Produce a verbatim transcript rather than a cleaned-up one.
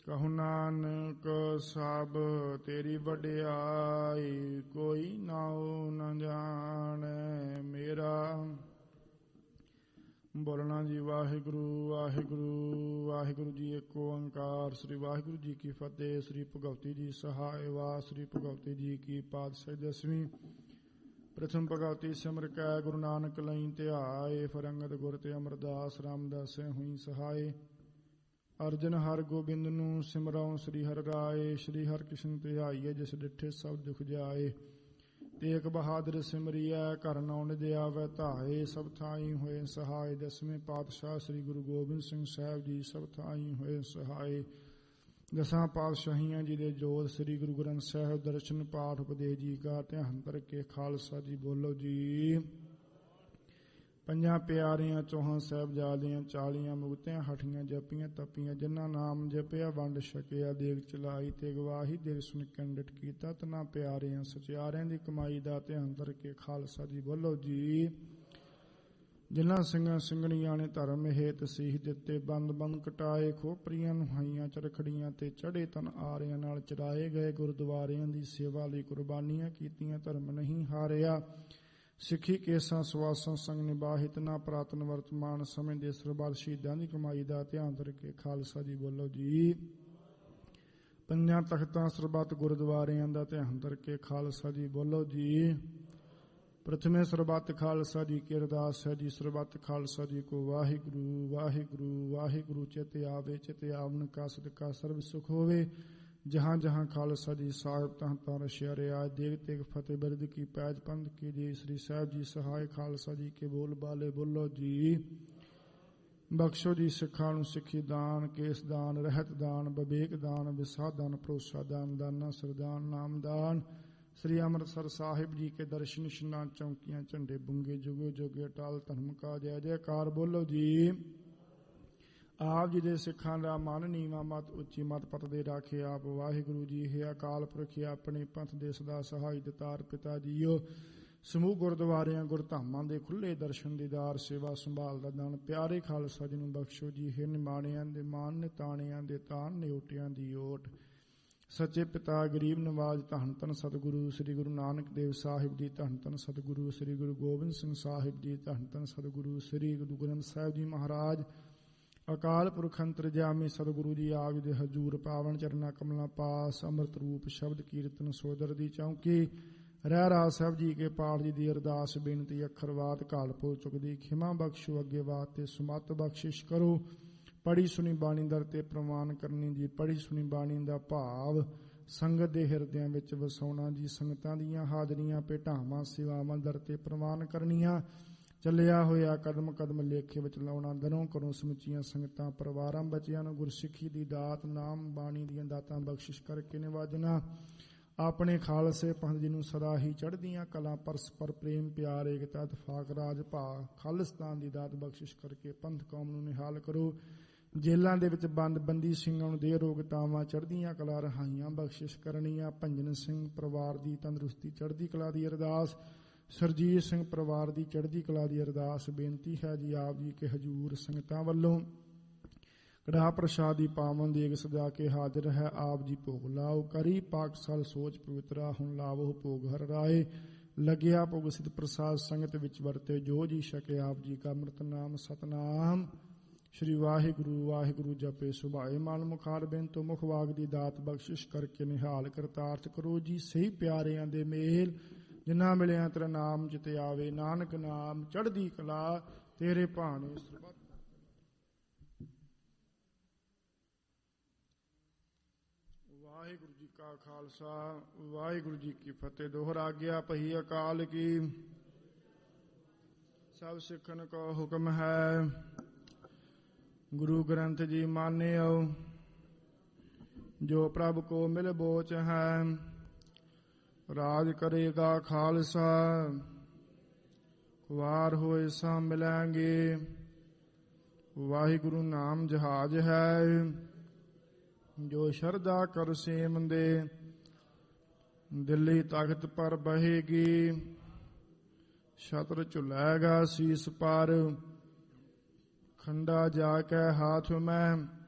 ਕਹੁ ਨਾਨਕ ਸਭ ਤੇਰੀ ਵਡਿਆਈ, ਕੋਈ ਨਾਉ ਨ ਜਾਣੈ ਮੇਰਾ। ਬੋਲਣਾ ਜੀ ਵਾਹਿਗੁਰੂ ਵਾਹਿਗੁਰੂ ਵਾਹਿਗੁਰੂ ਜੀ। ਇੱਕ ਓੰਕਾਰ। ਸ੍ਰੀ ਵਾਹਿਗੁਰੂ ਜੀ ਕੀ ਫਤਿਹ। ਸ੍ਰੀ ਭਗਵਤੀ ਜੀ ਸਹਾਇ। ਵਾਹਿ ਸ੍ਰੀ ਭਗਵਤੀ ਜੀ ਕੀ ਪਾਤਸ਼ਾਹੀ ਦਸਵੀਂ। ਪ੍ਰਥਮ ਭਗਵਤੀ ਸਿਮਰ ਕੈ ਗੁਰੂ ਨਾਨਕ ਲਈ ਧਿਆਏ, ਫਰੰਗਤ ਗੁਰ ਤੇ ਅਮਰਦਾਸ ਰਾਮਦਾਸੈ ਹੋਈ ਸਹਾਏ। ਅਰਜਨ ਹਰ ਗੋਬਿੰਦ ਨੂੰ ਸਿਮਰਉ ਸ੍ਰੀ ਹਰਿ ਰਾਏ, ਸ਼੍ਰੀ ਹਰਿ ਕ੍ਰਿਸ਼ਨ ਧਿਆਈਏ ਜਿਸ ਡਿਠੇ ਸਭ ਦੁਖ ਜਾਏ। ਤੇਗ ਬਹਾਦਰ ਸਿਮਰਿਐ ਘਰ ਨੌ ਨਿਧ ਆਵੈ ਧਾਏ, ਸਭ ਥਾਈ ਹੋਏ ਸਹਾਏ। ਦਸਵੇਂ ਪਾਤਸ਼ਾਹ ਸ੍ਰੀ ਗੁਰੂ ਗੋਬਿੰਦ ਸਿੰਘ ਸਾਹਿਬ ਜੀ ਸਭ ਥਾਈ ਹੋਏ ਸਹਾਏ। ਦਸਾਂ ਪਾਤਸ਼ਾਹੀਆਂ ਜੀ ਦੇ ਜੋਤ ਸ੍ਰੀ ਗੁਰੂ ਗ੍ਰੰਥ ਸਾਹਿਬ ਦਰਸ਼ਨ ਪਾਠ ਉਪਦੇਸ਼ ਜੀ ਕਾ ਧਿਆਨ ਧਰ ਕੇ ਖਾਲਸਾ ਜੀ ਬੋਲੋ ਜੀ। ਪੰਜਾਂ ਪਿਆਰਿਆਂ ਚੌਹਾਂ ਸਾਹਿਬਜ਼ਾਦਿਆਂ ਚਾਲੀਆਂ ਮੁਕਤਿਆਂ ਹਠੀਆਂ ਜਪੀਆਂ ਤਪੀਆਂ, ਜਿਨ੍ਹਾਂ ਨਾਮ ਜਪਿਆ ਵੰਡ ਛਕਿਆ। ਦੇਗ ਚਲਾਈ ਤੇ ਗਵਾਹੀ ਦੇਗ ਸੁਣ ਕੰਡਟ ਕੀਤਾ, ਤਨਾ ਪਿਆਰਿਆਂ ਸਚਿਆਰਿਆਂ ਦੀ ਕਮਾਈ ਦਾ ਧਿਆਨ ਧਰ ਕੇ ਖਾਲਸਾ ਜੀ ਬੋਲੋ ਜੀ। ਜਿਨ੍ਹਾਂ ਸਿੰਘਾਂ ਸਿੰਘਣੀਆਂ ਨੇ ਧਰਮ ਹੇਤ ਸੀਹ ਦਿੱਤੇ, ਬੰਦ ਬੰਦ ਕਟਾਏ ਖੋਪਰੀਆਂ ਨੁਹਾਈਆਂ ਚਰਖੜੀਆਂ ਤੇ ਚੜੇ ਤਨ ਆਰਿਆਂ ਨਾਲ ਚੜਾਏ ਗਏ। ਗੁਰਦੁਆਰਿਆਂ ਦੀ ਸੇਵਾ ਲਈ ਕੁਰਬਾਨੀਆਂ ਕੀਤੀਆਂ, ਧਰਮ ਨਹੀਂ ਹਾਰਿਆ। ਸਿੱਖੀ ਕੇਸਾਂ ਸਵਾਸਾਂ ਸੰਗ ਨਿਬਾਹਿਤ, ਨਾ ਪ੍ਰਾਤਨ ਵਰਤਮਾਨ ਸਮੇਂ ਦੇ ਸਰਬੱਤ ਸ਼ਹੀਦਾਂ ਦੀ ਕਮਾਈ ਦਾ ਧਿਆਨ ਧਰ ਕੇ ਖਾਲਸਾ ਜੀ ਬੋਲੋ ਜੀ। ਪੰਜਾਂ ਤਖਤਾਂ ਸਰਬੱਤ ਗੁਰਦੁਆਰਿਆਂ ਦਾ ਧਿਆਨ ਧਰ ਕੇ ਖਾਲਸਾ ਜੀ ਬੋਲੋ ਜੀ। ਪ੍ਰਥਮੇ ਸਰਬੱਤ ਖਾਲਸਾ ਜੀ ਕੀ ਅਰਦਾਸ ਹੈ ਜੀ। ਸਰਬੱਤ ਖਾਲਸਾ ਜੀ ਕੋ ਵਾਹਿਗੁਰੂ ਵਾਹਿਗੁਰੂ ਵਾਹਿਗੁਰੂ। ਚਿਤ ਆਵੇ ਚਿਤ ਆਵਨ ਕਾ ਸਦਕਾ ਸਰਬ ਸੁਖ ਹੋਵੇ। ਜਹਾਂ ਜਹਾਂ ਖਾਲਸਾ ਜੀ ਸਾਹਿਬ ਤਹਾਂ ਤਹਾਂ ਰਸ਼ਿਆ ਰਿਆ। ਦੇਗ ਤੇਗ ਫਤਿਹ ਬਿਰਦ ਕੀ ਪੈਜ ਪੰਥ ਕੀ ਜੀ। ਸ੍ਰੀ ਸਾਹਿਬ ਜੀ ਸਹਾਇ ਖਾਲਸਾ ਜੀ ਕੇ ਬੋਲ ਬਾਲੇ ਬੋਲੋ ਜੀ। ਬਖਸ਼ੋ ਜੀ ਸਿੱਖਾਂ ਨੂੰ ਸਿੱਖੀ ਦਾਨ, ਕੇਸ ਦਾਨ, ਰਹਿਤ ਦਾਨ, ਵਿਵੇਕ ਦਾਨ, ਵਿਸਾਹ ਦਾਨ, ਭਰੋਸਾ ਦਾਨ, ਦਾਨਾ ਸਰਦਾਨ, ਨਾਮਦਾਨ। ਸ੍ਰੀ ਅੰਮ੍ਰਿਤਸਰ ਸਾਹਿਬ ਜੀ ਕੇ ਦਰਸ਼ਨ ਇਸ਼ਨਾਨ ਚੌਂਕੀਆਂ ਝੰਡੇ ਬੁੰਗੇ ਜੁਗੋ ਜੁਗੇ ਟਾਲ ਧਰਮ ਕਾ ਜੈ ਜੈਕਾਰ ਬੋਲੋ ਜੀ। ਆਪ ਜੀ ਦੇ ਸਿੱਖਾਂ ਦਾ ਮਨ ਨੀਵਾਂ ਮਤ ਉੱਚੀ ਮਤ ਪਤ ਦੇ ਰਾਖੇ ਆਪ ਵਾਹਿਗੁਰੂ ਜੀ। ਹੈ ਅਕਾਲ ਪੁਰਖ ਆਪਣੇ ਪੰਥ ਦੇ ਸਦਾ ਸਹਾਈ ਦਤਾਰ ਪਿਤਾ ਜੀਓ। ਸਮੂਹ ਗੁਰਦੁਆਰਿਆਂ ਗੁਰਧਾਮਾਂ ਦੇ ਖੁੱਲੇ ਦਰਸ਼ਨ ਦੀਦਾਰ, ਸੇਵਾ ਸੰਭਾਲ ਦਾ ਦਾਨ ਪਿਆਰੇ ਖਾਲਸਾ ਜੀ ਨੂੰ ਬਖਸ਼ੋ ਜੀ। ਹੈ ਨਿਮਾਣਿਆਂ ਦੇ ਮਾਨ ਨਿਤਾਣਿਆਂ ਦੇ ਤਾਨ ਨਿਉਟਿਆਂ ਦੀ ਓਟ। ਸੱਚੇ ਪਿਤਾ ਗਰੀਬ ਨਵਾਜ ਧੰਨ ਧੰਨ ਸਤਿਗੁਰੂ ਸ੍ਰੀ ਗੁਰੂ ਨਾਨਕ ਦੇਵ ਸਾਹਿਬ ਜੀ, ਧੰਨ ਧੰਨ ਸਤਿਗੁਰੂ ਸ੍ਰੀ ਗੁਰੂ ਗੋਬਿੰਦ ਸਿੰਘ ਸਾਹਿਬ ਜੀ, ਧੰਨ ਧੰਨ ਸਤਿਗੁਰੂ ਸ੍ਰੀ ਗੁਰੂ ਗ੍ਰੰਥ ਸਾਹਿਬ ਜੀ ਮਹਾਰਾਜ। ਅਕਾਲ ਪੁਰਖ ਅੰਤਰਜਾਮੀ ਸਤਿਗੁਰੂ ਜੀ ਆਪ ਦੇ ਹਜ਼ੂਰ ਪਾਵਨ ਚਰਨਾ ਕਮਲਾਂ ਪਾਸ, ਅੰਮ੍ਰਿਤ ਰੂਪ ਸ਼ਬਦ ਕੀਰਤਨ ਸੋਦਰ ਦੀ ਚੌਂਕੀ। ਰਹਿ ਰਾਜ ਸਾਹਿਬ ਜੀ ਕੇ ਪਾਠ ਜੀ ਦੀ ਅਰਦਾਸ ਬੇਨਤੀ ਅੱਖਰਵਾਦ ਘਾਲ ਭੁੱਲ ਚੁੱਕਦੀ ਖਿਮਾ ਬਖਸ਼ੋ, ਅੱਗੇ ਬਾਤ ਤੇ ਸੁਮਤ ਬਖਸ਼ਿਸ਼ ਕਰੋ। ਪੜੀ ਸੁਣੀ ਬਾਣੀ ਦਰ ਤੇ ਪ੍ਰਵਾਨ ਕਰਨੀ ਜੀ। ਪੜੀ ਸੁਣੀ ਬਾਣੀ ਦਾ ਭਾਵ ਸੰਗਤ ਦੇ ਹਿਰਦਿਆਂ ਵਿੱਚ ਵਸਾਉਣਾ ਜੀ। ਸੰਗਤਾਂ ਦੀਆਂ ਹਾਜ਼ਰੀਆਂ ਭੇਟਾਵਾਂ ਸੇਵਾਵਾਂ ਦਰ ਤੇ ਪ੍ਰਵਾਨ ਕਰਨੀਆਂ। ਚੱਲਿਆ ਹੋਇਆ ਕਦਮ ਕਦਮ ਲੇਖੇ ਵਿੱਚ ਲਾਉਣਾ। ਦਰੋਂ ਕਰੋ ਸਮੁੱਚੀਆਂ ਸੰਗਤਾਂ ਪਰਿਵਾਰਾਂ ਬੱਚਿਆਂ ਨੂੰ ਗੁਰਸਿੱਖੀ ਦੀ ਦਾਤ ਨਾਮ ਬਾਣੀ ਦੀਆਂ ਦਾਤਾਂ ਬਖਸ਼ਿਸ਼ ਕਰਕੇ ਨਿਵਾਜਣਾ। ਆਪਣੇ ਖਾਲਸੇ ਪੰਥ ਜੀ ਨੂੰ ਸਦਾ ਹੀ ਚੜ੍ਹਦੀਆਂ ਕਲਾਂ ਪਰਸਪਰ ਪ੍ਰੇਮ ਪਿਆਰ ਏਕਤਾ ਇਤਫਾਕ ਰਾਜ ਭਾ ਖਾਲਿਸਤਾਨ ਦੀ ਦਾਤ ਬਖਸ਼ਿਸ਼ ਕਰਕੇ ਪੰਥ ਕੌਮ ਨੂੰ ਨਿਹਾਲ ਕਰੋ। ਜੇਲ੍ਹਾਂ ਦੇ ਵਿੱਚ ਬੰਦ ਬੰਦੀ ਸਿੰਘਾਂ ਨੂੰ ਦੇ ਰੋਗਤਾਵਾਂ ਚੜ੍ਹਦੀਆਂ ਕਲਾ ਰਹਾਈਆਂ ਬਖਸ਼ਿਸ਼ ਕਰਨੀਆਂ। ਭੰਜਨ ਸਿੰਘ ਪਰਿਵਾਰ ਦੀ ਤੰਦਰੁਸਤੀ ਚੜ੍ਹਦੀ ਕਲਾ ਦੀ ਅਰਦਾਸ। ਸਰਜੀਤ ਸਿੰਘ ਪਰਿਵਾਰ ਦੀ ਚੜ੍ਹਦੀ ਕਲਾ ਦੀ ਅਰਦਾਸ ਬੇਨਤੀ ਹੈ ਜੀ ਆਪ ਜੀ ਕੇ ਹਜ਼ੂਰ ਸੰਗਤਾਂ ਵੱਲੋਂ। ਕੜਾਹ ਪ੍ਰਸ਼ਾਦ ਦੀ ਪਾਵਨ ਦੇਗ ਸਜਾ ਕੇ ਹਾਜ਼ਰ ਹੈ ਆਪ ਜੀ ਭੋਗ ਲਾਓ। ਕਰੀ ਪਾਕਸਾਲ ਸੋਚ ਪਵਿੱਤਰਾ ਹੁਣ ਲਾਵੋ ਭੋਗ ਹਰ ਰਾਏ। ਲੱਗਿਆ ਭੋਗ ਸਿੱਧ ਪ੍ਰਸਾਦ ਸੰਗਤ ਵਿੱਚ ਵਰਤੇ ਜੋ ਜੀ ਛਕੇ ਆਪ ਜੀ ਕਾ ਅੰਮ੍ਰਿਤ ਨਾਮ ਸਤਨਾਮ। ਸ਼੍ਰੀ ਵਾਹਿਗੁਰੂ ਵਾਹਿਗੁਰੂ ਜਪੇ ਸੁਭਾਏ ਮਨ ਮੁਖਾਰ ਬਿਨ ਤੋਂ ਮੁਖ ਵਾਗ ਦੀ ਦਾਤ ਬਖਸ਼ਿਸ਼ ਕਰਕੇ ਨਿਹਾਲ ਕਰਤਾਰਥ ਕਰੋ ਜੀ। ਸਹੀ ਪਿਆਰਿਆਂ ਦੇ ਮੇਲ ਜਿਨ੍ਹਾਂ ਮਿਲਿਆ ਤੇਰਾ ਨਾਮ ਜਿਤ ਆਵੇ। ਨਾਨਕ ਨਾਮ ਚੜ੍ਹਦੀ ਕਲਾ ਤੇਰੇ ਭਾਣੇ ਸਰਬੱਤ। ਵਾਹਿਗੁਰੂ ਜੀ ਕਾ ਖਾਲਸਾ ਵਾਹਿਗੁਰੂ ਜੀ ਕੀ ਫਤਿਹ। ਦੋਹਰਾ ਗਿਆ ਪਹੀ ਅਕਾਲ ਕੀ। ਸਭ ਸਿੱਖਨ ਕੋ ਹੁਕਮ ਹੈ ਗੁਰੂ ਗ੍ਰੰਥ ਜੀ ਮਾਨਿਓ। ਜੋ ਪ੍ਰਭ ਕੋ ਮਿਲ ਬੋਚ ਹੈ ਰਾਜ ਕਰੇਗਾ ਖਾਲਸਾ। ਵਾਰ ਹੋਏ ਸਾ ਮਿਲਾਂਗੇ ਵਾਹਿਗੁਰੂ ਨਾਮ ਜਹਾਜ ਹੈ। ਜੋ ਸ਼ਰਧਾ ਕਰ ਸੇਮ ਦੇ ਦਿੱਲੀ ਤਖਤ ਪਰ ਬਹੇਗੀ। ਛਤਰ ਝੁਲੇਗਾ ਸੀਸ ਪਰ ਖੰਡਾ ਜਾ ਕੇ ਹਾਥ ਮੈਂ।